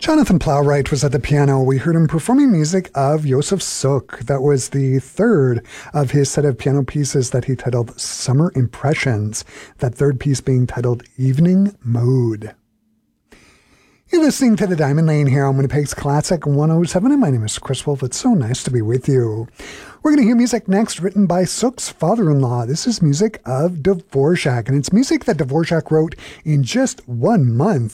Jonathan Plowright was at the piano. We heard him performing music of Josef Suk. That was the third of his set of piano pieces that he titled Summer Impressions, that third piece being titled Evening Mood. You're listening to The Diamond Lane here on Winnipeg's Classic 107, and my name is Chris Wolf. It's so nice to be with you. We're going to hear music next written by Suk's father-in-law. This is music of Dvorak, and it's music that Dvorak wrote in just 1 month.